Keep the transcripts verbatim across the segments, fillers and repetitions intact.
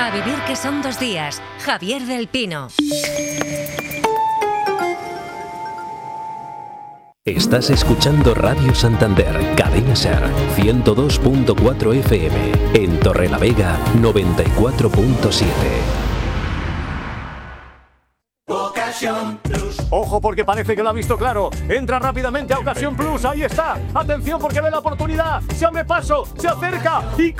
Pa' vivir que son dos días. Javier del Pino. Estás escuchando Radio Santander, Cadena SER, ciento dos punto cuatro F M, en Torrelavega, noventa y cuatro punto siete. Ocasión Plus. Ojo, porque parece que lo ha visto claro. Entra rápidamente a Ocasión Plus. Ahí está. Atención, porque ve la oportunidad. Se abre paso, se acerca y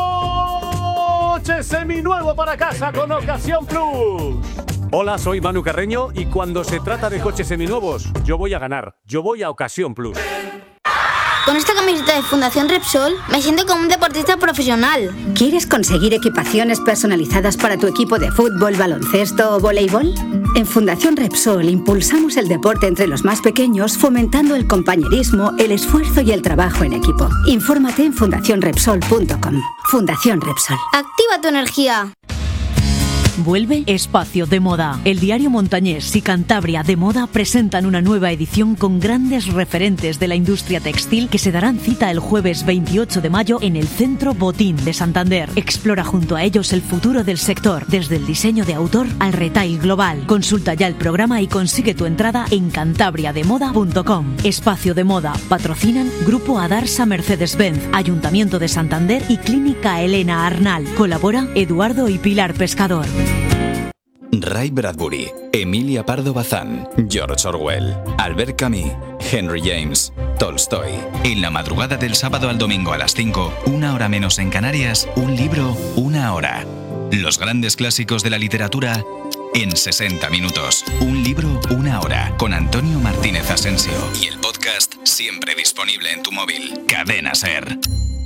coche seminuevo para casa con Ocasión Plus. Hola, soy Manu Carreño y cuando se trata de coches seminuevos, yo voy a ganar. Yo voy a Ocasión Plus. Con esta camiseta de Fundación Repsol me siento como un deportista profesional. ¿Quieres conseguir equipaciones personalizadas para tu equipo de fútbol, baloncesto o voleibol? En Fundación Repsol impulsamos el deporte entre los más pequeños, fomentando el compañerismo, el esfuerzo y el trabajo en equipo. Infórmate en fundación repsol punto com. Fundación Repsol. Activa tu energía. Vuelve Espacio de Moda. El diario montañés y Cantabria de Moda presentan una nueva edición con grandes referentes de la industria textil que se darán cita el jueves veintiocho de mayo en el Centro Botín de Santander. Explora junto a ellos el futuro del sector, desde el diseño de autor al retail global. Consulta ya el programa y consigue tu entrada en cantabria de moda punto com. Espacio de Moda. Patrocinan Grupo Adarsa Mercedes-Benz, Ayuntamiento de Santander y Clínica Elena Arnal. Colabora Eduardo y Pilar Pescador. Ray Bradbury, Emilia Pardo Bazán, George Orwell, Albert Camus, Henry James, Tolstoy. En la madrugada del sábado al domingo a las cinco, una hora menos en Canarias, un libro, una hora. Los grandes clásicos de la literatura en sesenta minutos. Un libro, una hora. Con Antonio Martínez Asensio. Y el podcast siempre disponible en tu móvil. Cadena SER.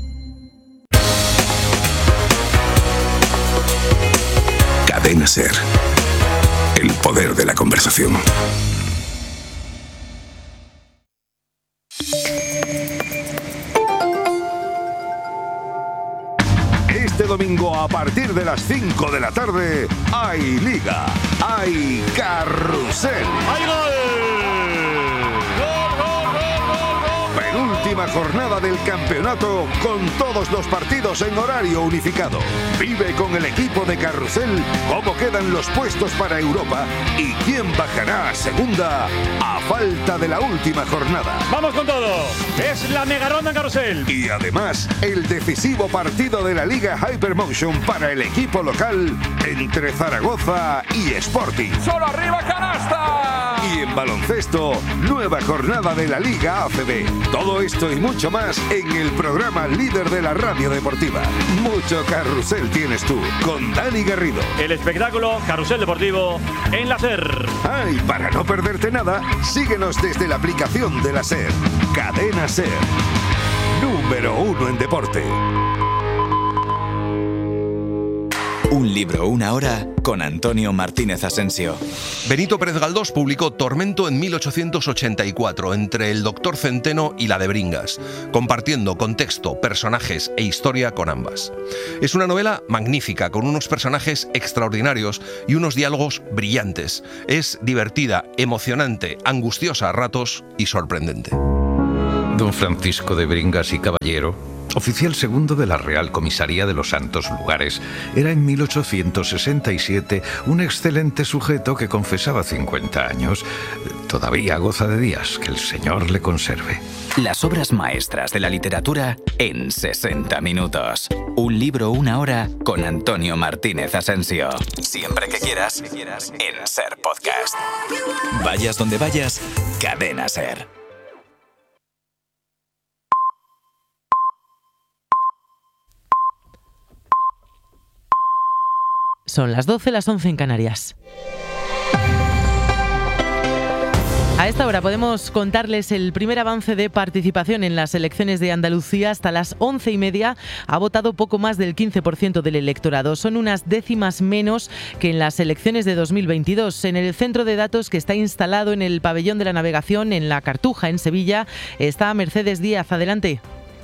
Cadena SER. El poder de la conversación. Este domingo a partir de las cinco de la tarde hay Liga, hay Carrusel. ¡Hay gol! Penúltima jornada del campeonato con todos los partidos en horario unificado. Vive con el equipo de Carrusel cómo quedan los puestos para Europa y quién bajará a segunda a falta de la última jornada. ¡Vamos con todo! Es la mega ronda en Carrusel. Y además, el decisivo partido de la Liga Hypermotion para el equipo local entre Zaragoza y Sporting. ¡Solo arriba, canasta! Y en baloncesto, nueva jornada de la Liga A C B. Todo esto y mucho más en el programa líder de la radio deportiva. Mucho Carrusel tienes tú, con Dani Garrido. El espectáculo Carrusel Deportivo en la SER. Ay, para no perderte nada, síguenos desde la aplicación de la SER. Cadena SER. Número uno en deporte. Un libro, una hora, con Antonio Martínez Asensio. Benito Pérez Galdós publicó Tormento en mil ochocientos ochenta y cuatro, entre el Doctor Centeno y la de Bringas, compartiendo contexto, personajes e historia con ambas. Es una novela magnífica, con unos personajes extraordinarios y unos diálogos brillantes. Es divertida, emocionante, angustiosa a ratos y sorprendente. Don Francisco de Bringas y Caballero, oficial segundo de la Real Comisaría de los Santos Lugares, era en mil ochocientos sesenta y siete un excelente sujeto que confesaba cincuenta años. Todavía goza de días, que el Señor le conserve. Las obras maestras de la literatura en sesenta minutos. Un libro, una hora, con Antonio Martínez Asensio. Siempre que quieras, en SER Podcast. Vayas donde vayas, Cadena SER. Son las doce, las once en Canarias. A esta hora podemos contarles el primer avance de participación en las elecciones de Andalucía. Hasta las once y media ha votado poco más del quince por ciento del electorado. Son unas décimas menos que en las elecciones de dos mil veintidós. En el centro de datos que está instalado en el pabellón de la navegación en La Cartuja, en Sevilla, está Mercedes Díaz. Adelante.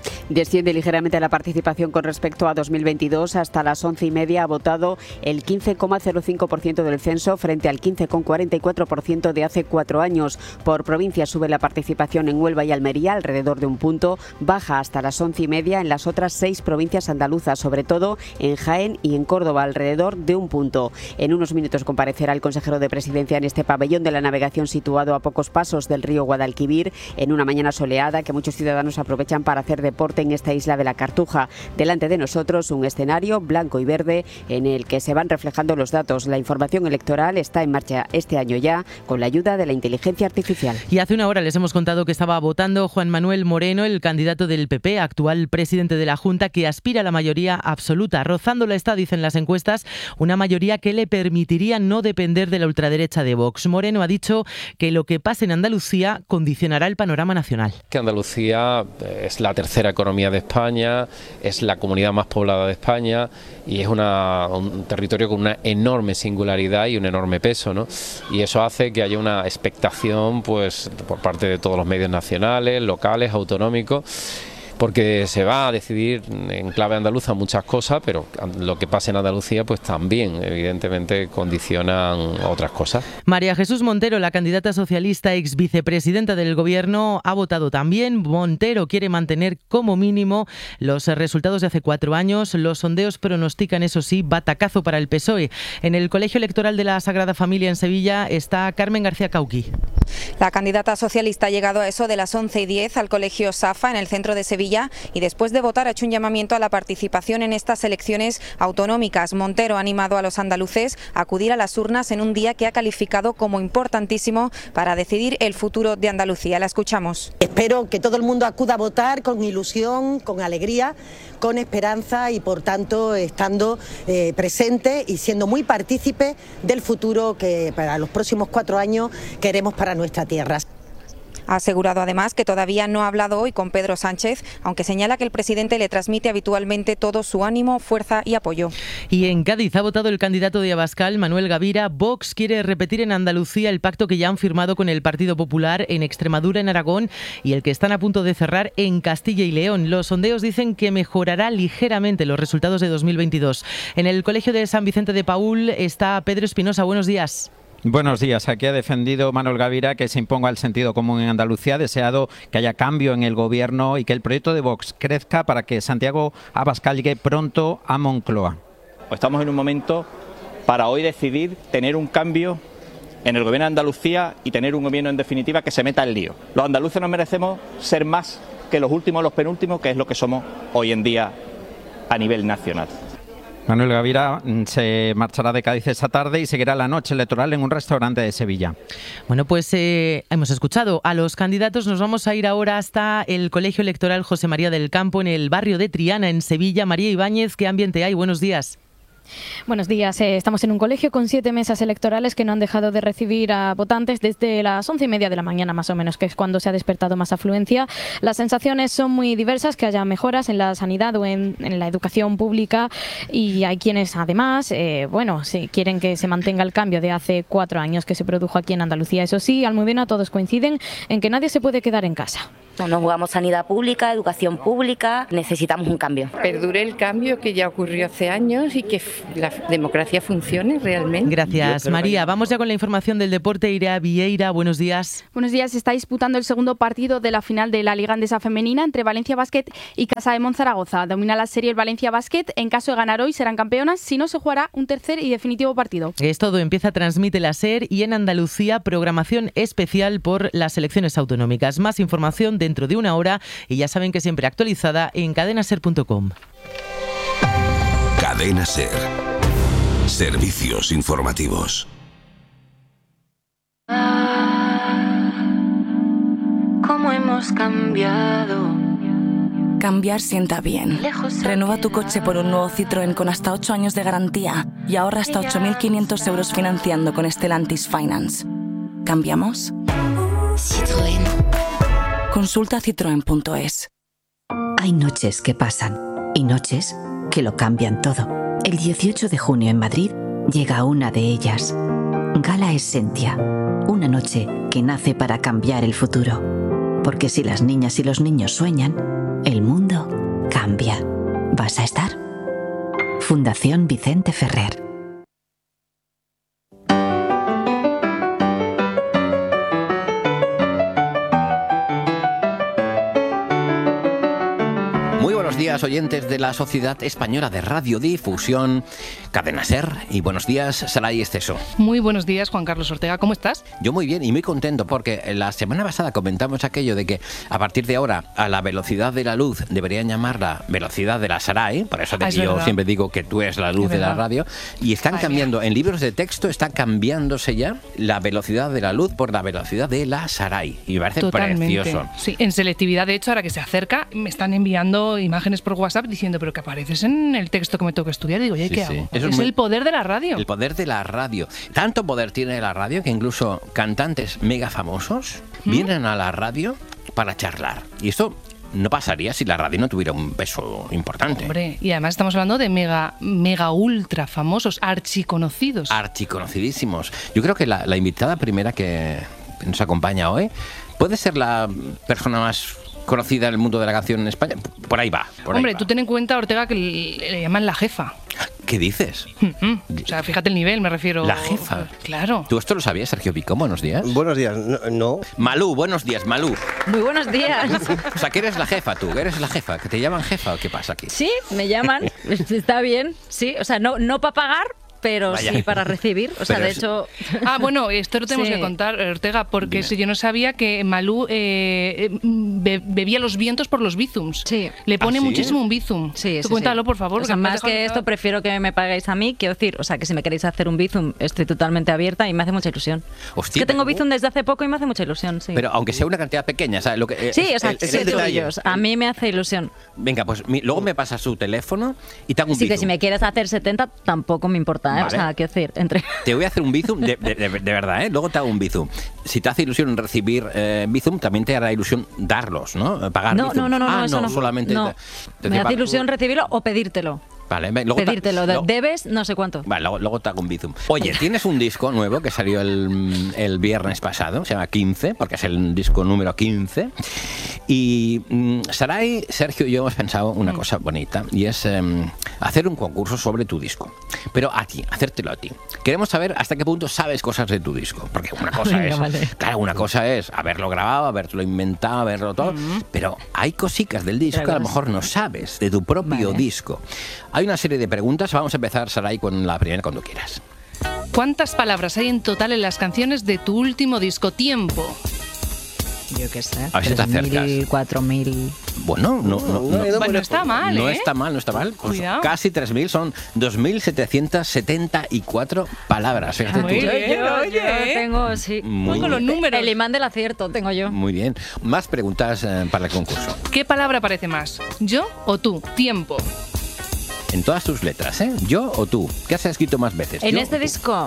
Desciende ligeramente la participación con respecto a dos mil veintidós. Hasta las once y media ha votado el quince coma cero cinco por ciento del censo frente al quince coma cuarenta y cuatro por ciento de hace cuatro años. Por provincia sube la participación en Huelva y Almería alrededor de un punto. Baja hasta las once y media en las otras seis provincias andaluzas, sobre todo en Jaén y en Córdoba, alrededor de un punto. En unos minutos comparecerá el consejero de Presidencia en este pabellón de la navegación situado a pocos pasos del río Guadalquivir, en una mañana soleada que muchos ciudadanos aprovechan para hacer deporte en esta isla de la Cartuja. Delante de nosotros un escenario blanco y verde en el que se van reflejando los datos. La información electoral está en marcha este año ya con la ayuda de la inteligencia artificial. Y hace una hora les hemos contado que estaba votando Juan Manuel Moreno, el candidato del P P, actual presidente de la Junta, que aspira a la mayoría absoluta. Rozándola está, dicen las encuestas, una mayoría que le permitiría no depender de la ultraderecha de Vox. Moreno ha dicho que lo que pase en Andalucía condicionará el panorama nacional. Que Andalucía es la tercera economía de España, es la comunidad más poblada de España y es una, un territorio con una enorme singularidad y un enorme peso, ¿no? Y eso hace que haya una expectación, pues, por parte de todos los medios nacionales, locales, autonómicos, porque se va a decidir en clave andaluza muchas cosas, pero lo que pase en Andalucía pues también evidentemente condicionan otras cosas. María Jesús Montero, la candidata socialista ex vicepresidenta del Gobierno, ha votado también. Montero quiere mantener como mínimo los resultados de hace cuatro años. Los sondeos pronostican, eso sí, batacazo para el P S O E. En el Colegio Electoral de la Sagrada Familia en Sevilla está Carmen García Cauqui. La candidata socialista ha llegado a eso de las once y diez al Colegio Safa en el centro de Sevilla y después de votar ha hecho un llamamiento a la participación en estas elecciones autonómicas. Montero ha animado a los andaluces a acudir a las urnas en un día que ha calificado como importantísimo para decidir el futuro de Andalucía. La escuchamos. Espero que todo el mundo acuda a votar con ilusión, con alegría, con esperanza y por tanto estando eh, presente y siendo muy partícipe del futuro que para los próximos cuatro años queremos para nuestra tierra. Ha asegurado además que todavía no ha hablado hoy con Pedro Sánchez, aunque señala que el presidente le transmite habitualmente todo su ánimo, fuerza y apoyo. Y en Cádiz ha votado el candidato de Abascal, Manuel Gavira. Vox quiere repetir en Andalucía el pacto que ya han firmado con el Partido Popular en Extremadura, en Aragón, y el que están a punto de cerrar en Castilla y León. Los sondeos dicen que mejorará ligeramente los resultados de dos mil veintidós. En el Colegio de San Vicente de Paúl está Pedro Espinosa. Buenos días. Buenos días. Aquí ha defendido Manuel Gavira que se imponga el sentido común en Andalucía, ha deseado que haya cambio en el gobierno y que el proyecto de Vox crezca para que Santiago Abascal llegue pronto a Moncloa. Estamos en un momento para hoy decidir tener un cambio en el gobierno de Andalucía y tener un gobierno en definitiva que se meta en lío. Los andaluces nos merecemos ser más que los últimos, los penúltimos, que es lo que somos hoy en día a nivel nacional. Manuel Gavira se marchará de Cádiz esta tarde y seguirá la noche electoral en un restaurante de Sevilla. Bueno, pues eh, hemos escuchado a los candidatos. Nos vamos a ir ahora hasta el Colegio Electoral José María del Campo, en el barrio de Triana, en Sevilla. María Ibáñez, ¿qué ambiente hay? Buenos días. Buenos días. Eh, estamos en un colegio con siete mesas electorales que no han dejado de recibir a votantes desde las once y media de la mañana, más o menos, que es cuando se ha despertado más afluencia. Las sensaciones son muy diversas, que haya mejoras en la sanidad o en, en la educación pública, y hay quienes además, eh, bueno, sí, quieren que se mantenga el cambio de hace cuatro años que se produjo aquí en Andalucía. Eso sí, Almudena, todos coinciden en que nadie se puede quedar en casa. Nos jugamos sanidad pública, educación pública, necesitamos un cambio. Perdure el cambio que ya ocurrió hace años y que la democracia funcione realmente. Gracias, María. Vamos ya con la información del deporte. Irea Vieira, buenos días. Buenos días. Se está disputando el segundo partido de la final de la Liga Andesa Femenina entre Valencia Basket y Casa de Monzaragoza. Domina la serie el Valencia Basket. En caso de ganar hoy serán campeonas, si no se jugará un tercer y definitivo partido. Es todo. Empieza Transmite la SER y en Andalucía programación especial por las elecciones autonómicas. Más información dentro de una hora y ya saben que siempre actualizada en cadena ser punto com. Cadena SER. Servicios informativos. ¿Cómo hemos cambiado? Cambiar sienta bien. Renueva tu coche por un nuevo Citroën con hasta ocho años de garantía y ahorra hasta ocho mil quinientos euros financiando con Stellantis Finance. ¿Cambiamos? Citroën. Consulta citroen punto es. Hay noches que pasan y noches que lo cambian todo. El dieciocho de junio en Madrid llega una de ellas. Gala Essentia. Una noche que nace para cambiar el futuro. Porque si las niñas y los niños sueñan, el el mundo cambia. ¿Vas a estar? Fundación Vicente Ferrer. Muy buenos días, oyentes de la Sociedad Española de Radiodifusión, Cadena SER, y buenos días, Saray Esteso. Muy buenos días, Juan Carlos Ortega, ¿cómo estás? Yo muy bien y muy contento porque la semana pasada comentamos aquello de que a partir de ahora a la velocidad de la luz deberían llamarla velocidad de la Saray, por eso de Ah, que es yo verdad. siempre digo que tú eres la luz Es de la verdad. radio, y están Ay, cambiando, en libros de texto está cambiándose ya la velocidad de la luz por la velocidad de la Saray, y me parece Totalmente. precioso. Sí, en selectividad, de hecho, ahora que se acerca, me están enviando imágenes por WhatsApp diciendo, pero que apareces en el texto que me tengo que estudiar. Y digo, ¿y Sí, qué sí. hago? Eso Es, es muy- el poder de la radio. El poder de la radio. Tanto poder tiene la radio que incluso cantantes mega famosos ¿Mm? vienen a la radio para charlar. Y esto no pasaría si la radio no tuviera un peso importante. Hombre, y además estamos hablando de mega, mega ultra famosos, archiconocidos. Archiconocidísimos. Yo creo que la, la invitada primera que nos acompaña hoy puede ser la persona más conocida en el mundo de la canción en España. Por ahí va. Por ahí Hombre, va. tú ten en cuenta, Ortega, que le, le llaman la jefa. ¿Qué dices? O sea, fíjate el nivel, me refiero. La jefa. Claro. ¿Tú esto lo sabías, Sergio Picón? Buenos días. Buenos días. No. no. Malú, buenos días, Malú. Muy buenos días. O sea, que eres la jefa tú, eres la jefa, que te llaman jefa o qué pasa aquí. Sí, me llaman. Está bien. Sí, o sea, no, no para pagar, pero Vaya. sí para recibir. O sea, Pero de es- hecho... Ah, bueno, esto lo tenemos Sí. que contar, Ortega, porque si yo no sabía que Malú eh, eh, be- bebía los vientos por los bizums. Sí. Le pone ¿Ah, sí? muchísimo un bizum. Sí, Tú sí, cuéntalo, sí. por favor. O sea, me has más dejado- que esto, prefiero que me paguéis a mí. Quiero decir, o sea, que si me queréis hacer un bizum, estoy totalmente abierta y me hace mucha ilusión. Hostia, es que tengo pero- bizum desde hace poco y me hace mucha ilusión, sí. Pero aunque sea una cantidad pequeña, ¿sabes? Lo que, eh, sí, o es sea, el- es sí, el detalle. tuyos. A mí me hace ilusión. Venga, pues mi- luego me pasas su teléfono y te hago un Así que bizum. si me quieres hacer setenta, tampoco me importa, ¿eh? Vale. O sea, quiero decir, entre... Te voy a hacer un bizum, de, de- de- de verdad, ¿eh? Luego te hago un bizum. Si te hace ilusión recibir eh, bizum, también te hará ilusión darlos, ¿no? Pagar No, bizum. no, no, no, ah, no, eso no. solamente... No. te- te Me hace pago- ilusión recibirlo o pedírtelo. Vale, ve, luego te- Pedírtelo. de- luego- Debes no sé cuánto. Vale, luego, luego te hago un bizum. Oye, tienes un disco nuevo que salió el, el viernes pasado, se llama quince, porque es el disco número quince. Y mm, Saray, Sergio y yo hemos pensado una cosa bonita, y es em, hacer un concurso sobre tu disco. Pero a ti, hacértelo a ti. Queremos saber hasta qué punto sabes cosas de tu disco. Porque una cosa Venga, es, vale. claro, una cosa es haberlo grabado, haberlo inventado, haberlo todo, pero hay cositas del disco que a lo mejor no sabes de tu propio Vale. disco. Hay una serie de preguntas. Vamos a empezar, Saray, con la primera cuando quieras. ¿Cuántas palabras hay en total en las canciones de tu último disco? Tiempo. Yo qué sé. A ver si te acercas. cuatro mil. Bueno, no, no, no, Bueno, no está mal, no ¿eh? está mal, no está mal. Pues Cuidado. casi tres mil, son dos mil setecientos setenta y cuatro palabras. Fíjate Muy tú. bien, Yo, oye, yo ¿eh? tengo, sí. Muy Con los bien. números. El imán del acierto tengo yo. Muy bien. Más preguntas eh, para el concurso. ¿Qué palabra aparece más? ¿Yo o tú? Tiempo. En todas tus letras, ¿eh? ¿Yo o tú? ¿Qué has escrito más veces? En ¿Yo este o tú? disco,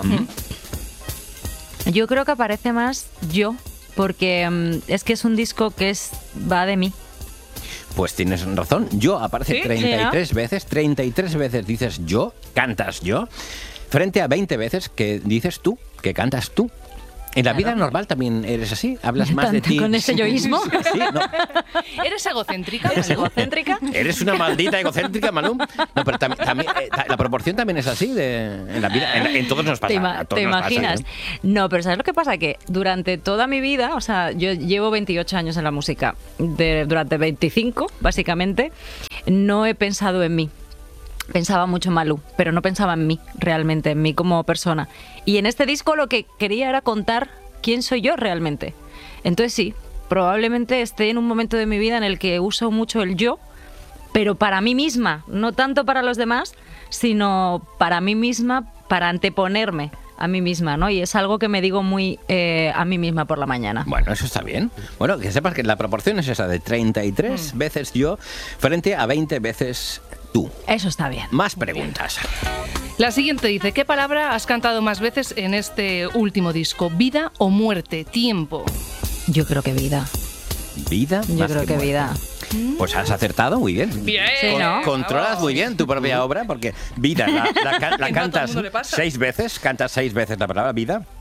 yo creo que aparece más yo, porque mm, es que es un disco que es va de mí. Pues tienes razón. Yo aparece ¿Sí? treinta y tres Sí, ¿no? veces. treinta y tres veces dices yo, cantas yo. Frente a veinte veces que dices tú, que cantas tú. En la vida normal también eres así, hablas más de Tanto ti. con ese yoísmo. Sí, no, ¿Eres egocéntrica? ¿Eres Malú? egocéntrica? eres una maldita egocéntrica, Malú. No, pero también, también, eh, ta- la proporción también es así de, en la vida. En, en todos nos pasa. ¿Te, ima- a todos te nos pasa, imaginas? ¿eh? No, pero ¿sabes lo que pasa? Que durante toda mi vida, o sea, yo llevo veintiocho años en la música, de, durante veinticinco, básicamente, no he pensado en mí. Pensaba mucho en Malú, pero no pensaba en mí, realmente, en mí como persona. Y en este disco lo que quería era contar quién soy yo realmente. Entonces sí, probablemente esté en un momento de mi vida en el que uso mucho el yo, pero para mí misma, no tanto para los demás, sino para mí misma, para anteponerme a mí misma, ¿no? Y es algo que me digo muy eh, a mí misma por la mañana. Bueno, eso está bien. Bueno, que sepas que la proporción es esa de treinta y tres Mm. veces yo frente a veinte veces tú. Eso está bien. Más preguntas. La siguiente dice, ¿qué palabra has cantado más veces en este último disco? ¿Vida o muerte? Tiempo. Yo creo que vida. ¿Vida? Yo más creo que muerte. vida. Pues has acertado muy bien. Bien. Sí, ¿no? Controlas muy bien tu propia obra porque vida la, la ca- la Que no a todo el cantas mundo le pasa. seis veces, cantas seis veces la palabra vida.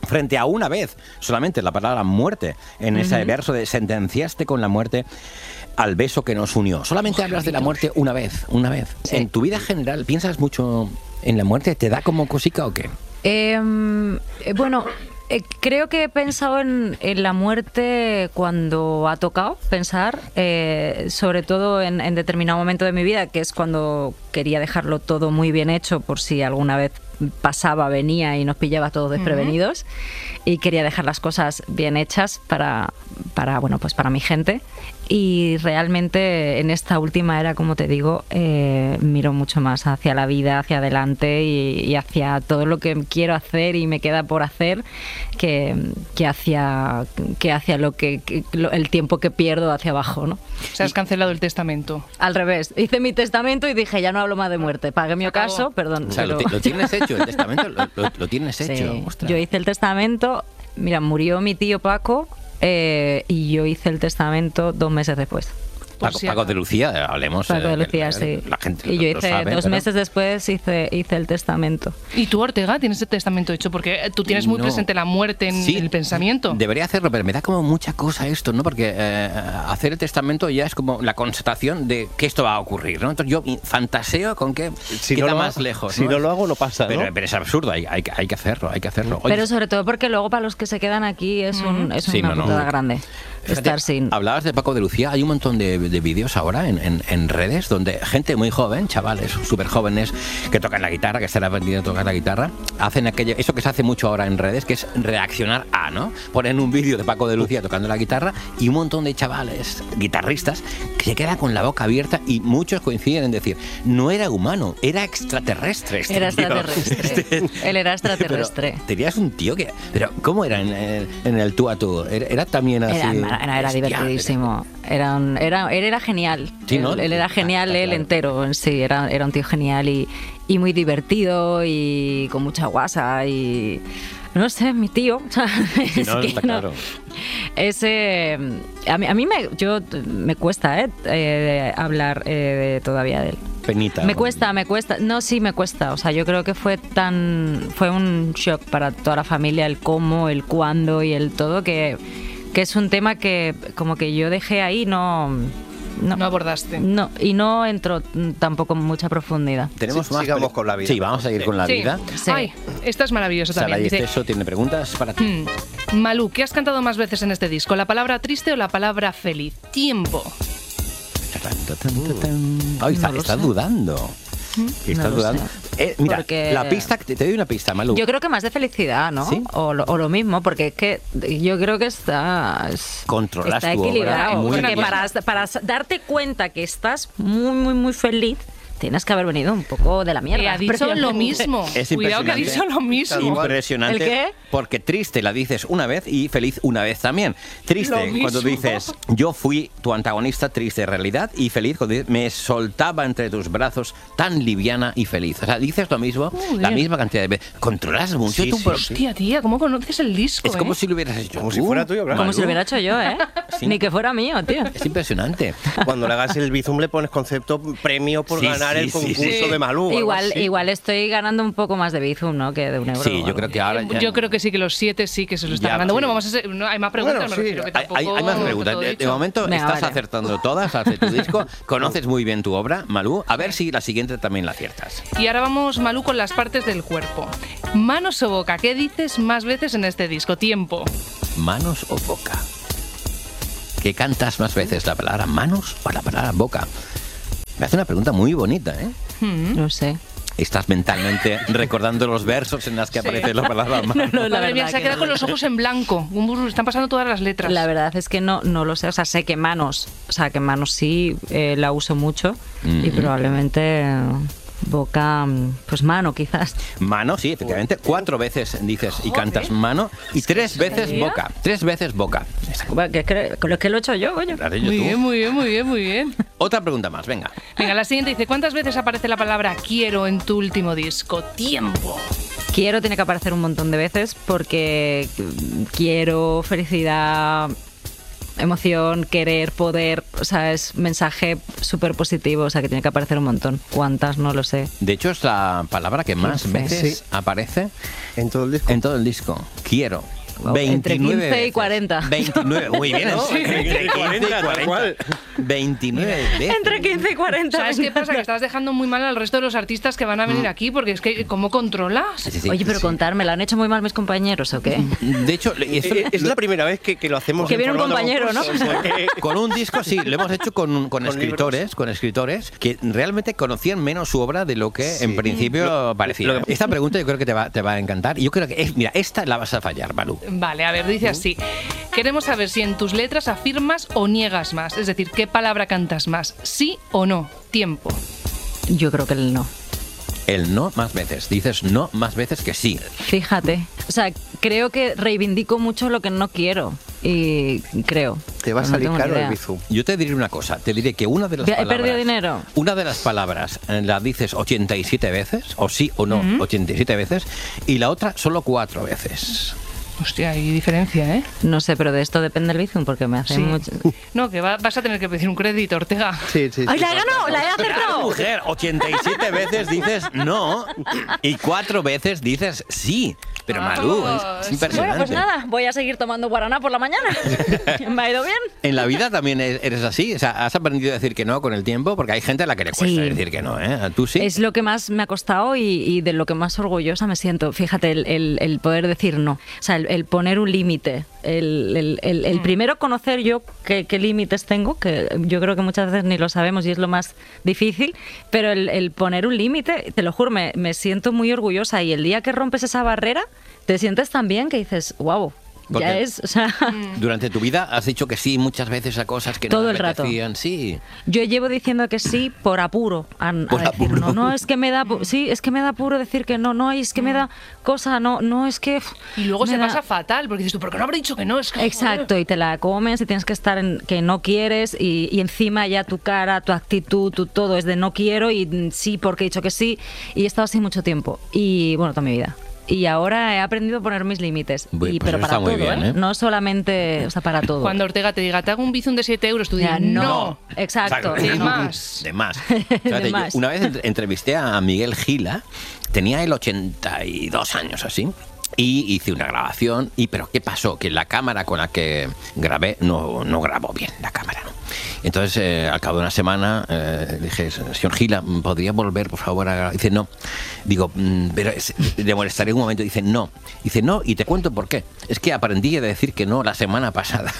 frente a una vez solamente la palabra muerte en ese Ujú. verso de sentenciaste con la muerte al beso que nos unió. Solamente Oh, hablas de la muerte una vez, una vez. En tu vida general, ¿piensas mucho en la muerte? ¿Te da como cosica o qué? Eh, eh, bueno, eh, creo que he pensado en, en la muerte cuando ha tocado pensar, eh, sobre todo en, en determinado momento de mi vida, que es cuando quería dejarlo todo muy bien hecho por si alguna vez pasaba, venía y nos pillaba todos desprevenidos, y quería dejar las cosas bien hechas para, para, bueno, pues para mi gente. Y realmente en esta última era, como te digo, eh, miro mucho más hacia la vida, hacia adelante y, y hacia todo lo que quiero hacer y me queda por hacer que, que hacia, que hacia lo que, que- lo- el tiempo que pierdo hacia abajo, ¿no? O sea, has cancelado el testamento. Al revés, hice mi testamento y dije, ya no hablo más de muerte. Pagué mi acabó. ocaso, perdón. O sea, lo, pero- ti- lo tienes hecho, el testamento lo, lo- lo tienes Sí, hecho. Ostras. yo hice el testamento, mira, murió mi tío Paco eh, y yo hice el testamento dos meses después. Paco, Paco de Lucía, hablemos. Paco de eh, Lucía, que- sí. La gente Y yo lo hice, sabe, dos pero- meses después hice, hice el testamento. ¿Y tú, Ortega, tienes el testamento hecho? Porque tú tienes muy No. presente la muerte en Sí. el pensamiento. Debería hacerlo, pero me da como mucha cosa esto, ¿no? Porque eh, hacer el testamento ya es como la constatación de que esto va a ocurrir, ¿no? Entonces yo fantaseo con que Si queda no lo más hago- lejos. si no lo hago, no pasa, Pero, ¿no? pero es absurdo, hay, hay, que- hay que hacerlo, hay que hacerlo. Oye, Pero sobre todo porque luego para los que se quedan aquí es, un, es Sí, una no, no. putada grande. Fíjate, Estar sin... Hablabas de Paco de Lucía, hay un montón de, de vídeos ahora en, en- en redes donde gente muy joven, chavales súper jóvenes que tocan la guitarra, que están aprendiendo a tocar la guitarra, hacen aquello, eso que se hace mucho ahora en redes, que es reaccionar a, ¿no? Ponen un vídeo de Paco de Lucía tocando la guitarra y un montón de chavales, guitarristas, que se quedan con la boca abierta y muchos coinciden en decir, no era humano, era extraterrestre. este Era tío". extraterrestre. Él era extraterrestre. Pero tenías un tío que... Pero, ¿cómo era en, en- en el tú a tú? Era, era también así... Era, era, era Hostia, divertidísimo. Era, un- era, él era genial. Sí, ¿no? él, él era genial, él entero en sí. Era, era un tío genial y, y muy divertido y con mucha guasa y... No sé, mi tío. Sí, Es no, que está no- claro. Ese, a mí, a mí me, yo, me cuesta eh, eh, hablar eh, todavía de él. Penita. Me cuesta, me cuesta. No, sí, me cuesta. O sea, yo creo que fue tan. Fue un shock para toda la familia el cómo, el cuándo y el todo, que, que es un tema que, como que yo dejé ahí, no. No, no abordaste. No, y no entró mm, tampoco en mucha profundidad. Tenemos Sí, más sigamos peli- con la vida. Sí, vamos a ir con la Sí. vida. Ay, esta es maravillosa Sara también. y Dice, Esteso tiene preguntas para ti. mm, Malú, ¿qué has cantado más veces en este disco? ¿La palabra triste o la palabra feliz? Tiempo. Ay, está, No lo está sé. dudando. Está No lo dudando. Eh, mira, Porque- la pista, te, te doy una pista, Malú. Yo creo que más de felicidad, ¿no? ¿Sí? O, lo, o lo mismo, porque es que yo creo que está, es- Controlas está tu obra equilibrado. muy Porque bien. para, para darte cuenta que estás muy, muy, muy feliz, tienes que haber venido un poco de la mierda. Eh, ha dicho previamente. lo mismo. Es Cuidado que ha impresionante. dicho lo mismo. Impresionante. ¿El qué? Porque triste la dices una vez y feliz una vez también. Triste Lo cuando mismo. dices yo fui tu antagonista, triste en realidad, y feliz cuando dices me soltaba entre tus brazos tan liviana y feliz. O sea, dices lo mismo, Joder. la misma cantidad de veces. Controlas mucho Sí, tu sí, pro- Hostia, tía, ¿cómo conoces el disco? Es como eh? si lo hubieras hecho Como tú, si fuera tuyo, claro. Como si lo Malú. hubiera hecho yo, ¿eh? Sí. Ni que fuera mío, tío. Es impresionante. Cuando le hagas el Bizum le pones concepto premio por Sí, ganar sí, el sí, concurso sí. de Malú. o algo Igual, así. igual estoy ganando un poco más de Bizum, ¿no? Que de un euro. Sí, o yo algo. creo que ahora ya... Yo creo que sí, que los siete sí que se lo están Ya, ganando. sí. Bueno, vamos a hacer, no, hay más preguntas, Bueno, me sí. refiero que Hay, tampoco... hay- hay más está preguntas. todo De, de dicho. momento Venga, estás vale. acertando todas, hace tu disco, conoces muy bien tu obra, Malú. A ver si la siguiente también la aciertas. Y ahora vamos, Malú, con las partes del cuerpo. Manos o boca, ¿qué dices más veces en este disco? Tiempo. ¿Manos o boca? ¿Qué cantas más veces, la palabra manos o la palabra boca? Me hace una pregunta muy bonita, ¿eh? Mm. No sé. Estás mentalmente recordando los versos en los que aparece la palabra manos. No, la Madre mía, verdad se ha que quedado no con lo los sé. ojos en blanco. Un- Están pasando todas las letras. La verdad es que no, no lo sé. O sea, sé que manos, o sea, que manos sí eh, la uso mucho y Mm. probablemente eh, boca, mm, pues mano quizás. Mano, sí, efectivamente. Cuatro veces dices y cantas mano y tres veces ¿sería? boca. Tres veces boca. Bueno, que, que, que lo que lo he hecho yo, coño. Lo has hecho Muy tú. bien, muy bien, muy bien, muy bien. Otra pregunta más, venga. Venga, la siguiente dice, ¿cuántas veces aparece la palabra quiero en tu último disco? Tiempo. Quiero tiene que aparecer un montón de veces porque mm, quiero, felicidad, emoción, querer, poder, o sea, es mensaje súper positivo, o sea, que tiene que aparecer un montón. ¿Cuántas? No lo sé. De hecho, es la palabra que más veces Sí. aparece en todo el disco. En todo el disco. Quiero. Wow, entre veintinueve quince y veces. cuarenta. veintinueve, muy bien. No, sí, entre quince y cuarenta. veintinueve veces. Entre quince y cuarenta. ¿Sabes qué pasa? Que estás dejando muy mal al resto de los artistas que van a venir aquí, porque es que ¿cómo controlas? Oye, pero contarme, ¿la han hecho muy mal mis compañeros o qué? De hecho, esto- es la primera vez que, que lo hacemos. Que en viene un formato compañero, ¿no? concurso, o sea que- Con un disco, sí, lo hemos hecho con, con escritores, con escritores que realmente conocían menos su obra de lo que en principio parecía. Esta pregunta yo creo que te va, te va a encantar. Y yo creo que, es, mira, esta la vas a fallar, Balú. Vale, a ver, dice así. Queremos saber si en tus letras afirmas o niegas más. Es decir, ¿qué palabra cantas más? ¿Sí o no? Tiempo. Yo creo que el no. El no más veces. Dices no más veces que sí. Fíjate. O sea, creo que reivindico mucho lo que no quiero. Y creo. Te va a Pero no salir tengo ni caro el idea. Bizum. Yo te diré una cosa. Te diré que una de las He palabras... perdido dinero. Una de las palabras eh, la dices ochenta y siete veces, o sí o no, Ujú. ochenta y siete veces, y la otra solo cuatro veces. Hostia, hay diferencia, ¿eh? No sé, pero de esto depende el Bizum porque me hace Sí. mucho... No, que va- vas a tener que pedir un crédito, Ortega. Sí, sí. ¡Ay, la he ganado! ¡La he Claro, acertado! mujer, ochenta y siete veces dices no y cuatro veces dices sí. Pero Malú, es, es impresionante. Bueno, pues nada, voy a seguir tomando guaraná por la mañana. ¿Me ha ido bien? En la vida también e- eres así, o sea, has aprendido a decir que no con el tiempo, porque hay gente a la que le cuesta Sí. decir que no, ¿eh? ¿Tú sí? Es lo que más me ha costado y, y de lo que más orgullosa me siento. Fíjate, el, el- el poder decir no. O sea, el, el poner un límite. El, el- el- el primero conocer yo qué, qué límites tengo, que yo creo que muchas veces ni lo sabemos y es lo más difícil, pero el, el poner un límite, te lo juro, me, me siento muy orgullosa y el día que rompes esa barrera, te sientes tan bien que dices, wow, ya Porque- es, o sea... Durante tu vida has dicho que sí muchas veces a cosas que Todo no el te rato. apetecían, sí. Yo llevo diciendo que sí por apuro a, a Por decir apuro. no. No, es que me da, pu- sí, es que me da apuro decir que no, no, es que me da cosa, no, no, es que... uf, Y luego me se da- pasa fatal, porque dices tú, ¿por qué no habré dicho que no? Es que, Exacto, y te la comes y tienes que estar en que no quieres y, y encima ya tu cara, tu actitud, tu todo es de no quiero y mm, sí porque he dicho que sí y he estado así mucho tiempo y bueno, toda mi vida. Y ahora he aprendido a poner mis límites, Bueno, y, pues pero eso para está muy todo, bien, ¿eh? ¿eh? No solamente, o sea, para todo. Cuando Ortega te diga, te hago un bizum de siete euros, tú Ya, dices, no. no. Exacto. De más. De más. Fíjate, yo más. una vez entre- entrevisté a Miguel Gila, tenía él ochenta y dos años así. Y hice una grabación, y pero ¿qué pasó? Que la cámara con la que grabé no, no grabó bien la cámara. ¿no? Entonces, eh, al cabo de una semana, eh, dije, señor Gila, ¿podría volver, por favor, a grabar? Dice, no. Digo, "Mm, pero es- le molestaré un momento. Dice, no. Dice, no, y te cuento por qué. Es que aprendí a decir que no la semana pasada.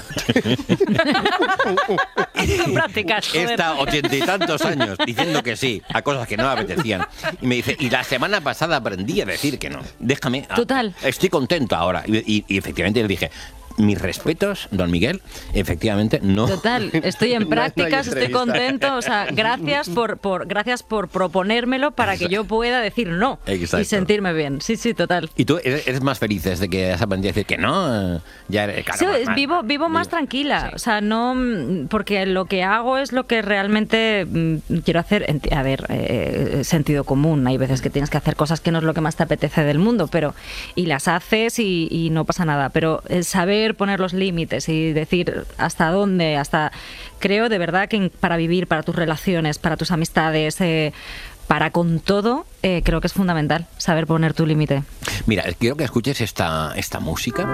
Prácticas, He joder. estado ochenta y tantos años diciendo que sí a cosas que no me apetecían. Y me dice, y la semana pasada aprendí a decir que no. Déjame. a- Total. Estoy contento ahora. Y, y- y efectivamente le dije, mis respetos, don Miguel, efectivamente no. Total, estoy en No- no hay prácticas, estoy entrevista. contento, o sea, gracias por, por gracias por proponérmelo para que yo pueda decir no Exacto. y sentirme bien. Sí, sí, total. ¿Y tú eres, eres más feliz desde que has aprendido a decir que no? Eh, Ya eres, claro, Sí, más- es- más- vivo vivo más tranquila, o sea, no mm, porque lo que hago es lo que realmente mm, quiero hacer. Enti- A ver, eh, sentido común. Hay veces que tienes que hacer cosas que no es lo que más te apetece del mundo, pero y las haces y, y no pasa nada. Pero el saber poner los límites y decir hasta dónde, hasta creo de verdad que en- para vivir, para tus relaciones, para tus amistades. Eh, para con todo, eh, creo que es fundamental saber poner tu límite. Mira, quiero que escuches esta, esta música.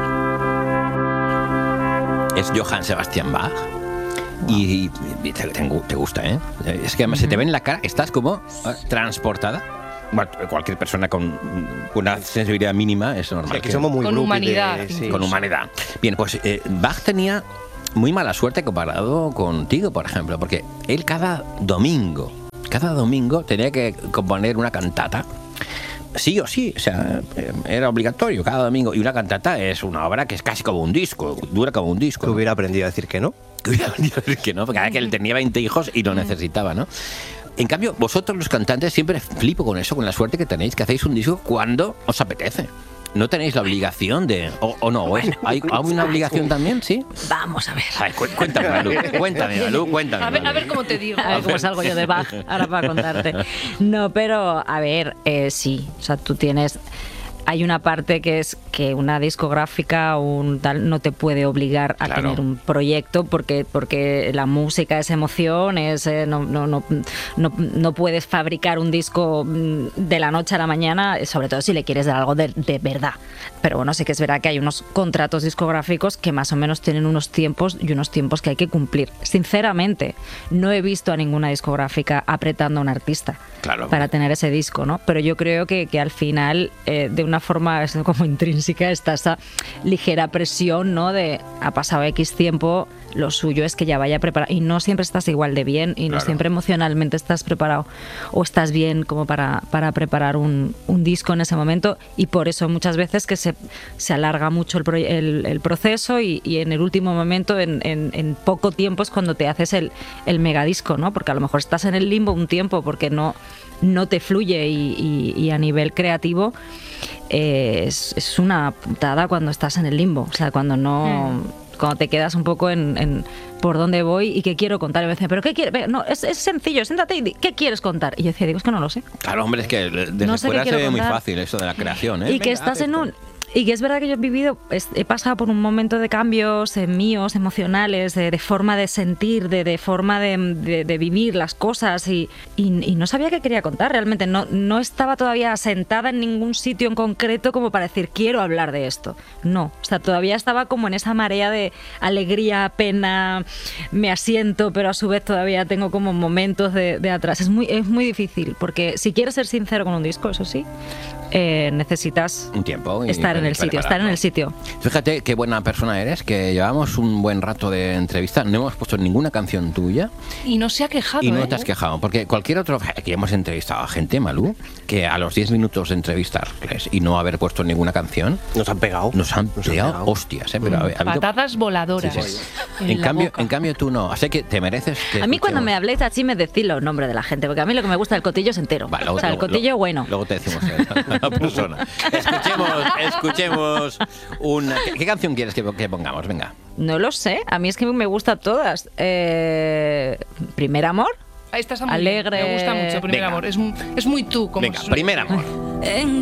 Es Johann Sebastian Bach. Y, y te, te- te gusta, ¿eh? Es que además se te ve en la cara, estás como eh, transportada. Bueno, cualquier persona con una sensibilidad mínima es normal. Aquí somos muy Con groupies humanidad, de- sí. Con humanidad. Bien, pues eh, Bach tenía muy mala suerte comparado contigo, por ejemplo, porque él cada domingo, cada domingo tenía que componer una cantata. Sí o sí, o sea, eh, era obligatorio cada domingo. Y una cantata es una obra que es casi como un disco, dura como un disco. Que hubiera aprendido a decir que no. Que hubiera aprendido a decir que no, porque cada que él tenía veinte hijos y lo necesitaba, ¿no? En cambio, vosotros los cantantes siempre flipo con eso, con la suerte que tenéis, que hacéis un disco cuando os apetece. No tenéis la obligación de... O, o no, ¿o es- ¿hay, ¿hay una obligación también, sí? Vamos a ver. A ver, cu- cuéntame, Malú, cuéntame, Malú, cuéntame. A ver, a Malú. ver cómo te digo. A ver cómo salgo yo de Bach ahora para contarte. No, pero a ver, eh, sí, o sea, tú tienes... hay una parte que es que una discográfica o un tal no te puede obligar a Claro. tener un proyecto porque, porque la música es emoción, es, eh, no, no, no, no, no puedes fabricar un disco mm, de la noche a la mañana, sobre todo si le quieres dar algo de, de verdad. Pero bueno, sí que es verdad que hay unos contratos discográficos que más o menos tienen unos tiempos y unos tiempos que hay que cumplir. Sinceramente, no he visto a ninguna discográfica apretando a un artista Claro. para tener ese disco, ¿no? Pero yo creo que, que al final, eh, de una forma es como intrínseca, está esa ligera presión, ¿no? De ha pasado X tiempo, lo suyo es que ya vaya preparado. Y no siempre estás igual de bien y no Claro. siempre emocionalmente estás preparado o estás bien como para, para preparar un, un disco en ese momento. Y por eso muchas veces que se, se alarga mucho el, proye- el, el proceso y, y en el último momento, en, en, en poco tiempo, es cuando te haces el, el megadisco, ¿no? Porque a lo mejor estás en el limbo un tiempo porque no, no te fluye y, y- y a nivel creativo eh, es, es una putada cuando estás en el limbo. O sea, cuando no... Cuando te quedas un poco en, en por dónde voy y qué quiero contar. Y me dicen, ¿pero qué quieres? No, es, es sencillo, siéntate y di, ¿qué quieres contar? Y yo decía, digo, es que no lo sé. Claro, hombre, es que desde No sé fuera qué se quiero ve muy contar. fácil eso de la creación, ¿eh? Y que Venga, estás haz en esto. un... Y que es verdad que yo he vivido, es- he pasado por un momento de cambios eh, míos, emocionales, de, de forma de sentir, de, de forma de, de- de vivir las cosas y, y- y no sabía qué quería contar realmente. No, no estaba todavía sentada en ningún sitio en concreto como para decir, quiero hablar de esto. No, o sea, todavía estaba como en esa marea de alegría, pena, me asiento, pero a su vez todavía tengo como momentos de, de atrás. Es muy, es muy difícil, porque si quieres ser sincero con un disco, eso sí, eh, necesitas Un tiempo. y- estar en el sitio, estar en el sitio. Fíjate qué buena persona eres, que llevamos un buen rato de entrevista, no hemos puesto ninguna canción tuya Y no se ha quejado, y no ¿eh? te has quejado, porque cualquier otro, que hemos entrevistado a gente, Malú, que a los diez minutos de entrevistarles y no haber puesto ninguna canción, nos han pegado. Nos han Nos han pegado pegado. hostias, ¿eh? Pero ha- ha habido- Patadas voladoras. Sí, sí. En, En la cambio, boca. en cambio tú no, así que te mereces que A mí cuando escuchemos. me habléis así me decís los nombres de la gente, porque a mí lo que me gusta del cotillo es entero. Luego- o sea, el luego- cotillo bueno. Luego te decimos a la persona. Escuchemos, escuchemos una... ¿Qué, qué canción quieres que, que pongamos? Venga. No lo sé, a mí es que me gustan todas. Eh, Primer amor. Ahí estás muy Alegre. bien. Me gusta mucho, primer Venga. amor. Es, mu- es muy tú, como Venga, suena. primer amor. En